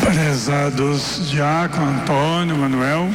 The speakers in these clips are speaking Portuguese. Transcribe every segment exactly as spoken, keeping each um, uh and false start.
Prezados Diácono Antônio, Manuel,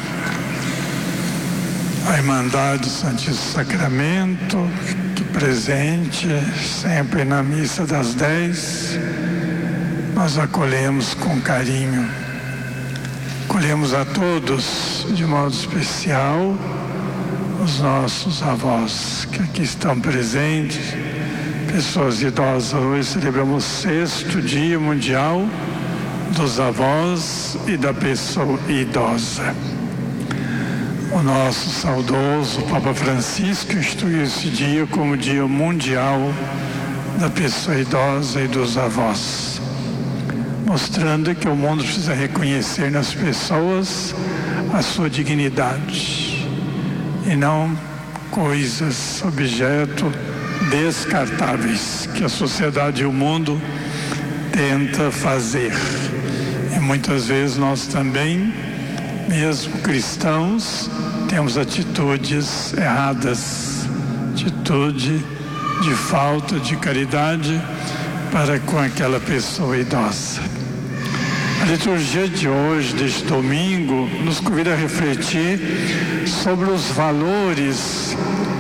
a Irmandade do Santíssimo Sacramento, que presente sempre na missa das dez, nós acolhemos com carinho. Acolhemos a todos, de modo especial, os nossos avós que aqui estão presentes, pessoas idosas. Hoje celebramos o sexto Dia Mundial dos Avós e da Pessoa Idosa. O nosso saudoso Papa Francisco instituiu esse dia como Dia Mundial da Pessoa Idosa e dos Avós, mostrando que o mundo precisa reconhecer nas pessoas a sua dignidade e não coisas, objetos descartáveis que a sociedade e o mundo tenta fazer. E muitas vezes nós também, mesmo cristãos, temos atitudes erradas, atitude de falta de caridade para com aquela pessoa idosa. A liturgia de hoje, deste domingo, nos convida a refletir sobre os valores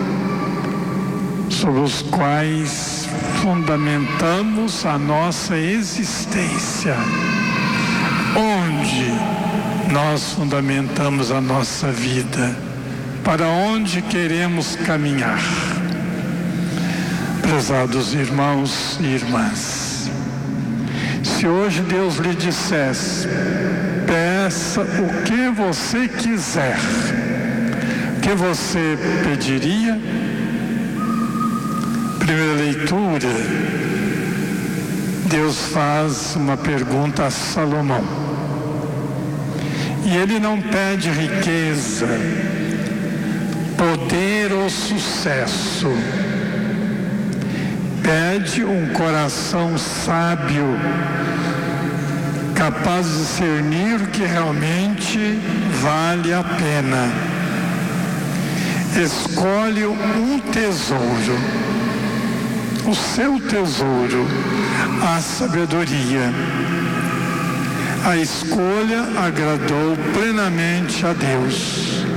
sobre os quais fundamentamos a nossa existência. Onde nós fundamentamos a nossa vida? Para onde queremos caminhar? Prezados irmãos e irmãs, se hoje Deus lhe dissesse, peça o que você quiser, o que você pediria? Primeira leitura, Deus faz uma pergunta a Salomão. E ele não pede riqueza, poder ou sucesso. Pede um coração sábio, capaz de discernir o que realmente vale a pena. Escolhe um tesouro, o seu tesouro, a sabedoria. A escolha agradou plenamente a Deus.